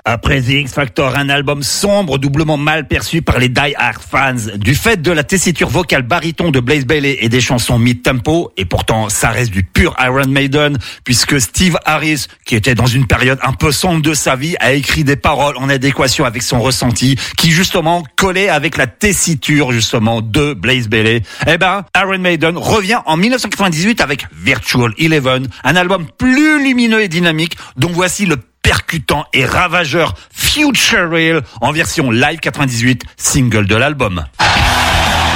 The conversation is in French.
Après The X Factor, un album sombre, doublement mal perçu par les die-hard fans. Du fait de la tessiture vocale baryton de Blaze Bayley et des chansons mid-tempo, et pourtant ça reste du pur Iron Maiden, puisque Steve Harris, qui était dans une période un peu sombre de sa vie, a écrit des paroles en adéquation avec son ressenti, qui justement collait avec la tessiture justement de Blaze Bayley. Eh ben, Iron Maiden revient en 1998 avec Virtual Eleven, un album plus lumineux et dynamique, dont voici le percutant et ravageur Future Real en version live 98, single de l'album.